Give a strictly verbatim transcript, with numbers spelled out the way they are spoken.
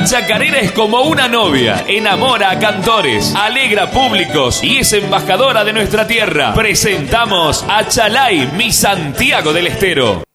chacarera es como una novia, enamora a cantores, alegra públicos y es embajadora de nuestra tierra. Presentamos a Chalay, mi Santiago del Estero.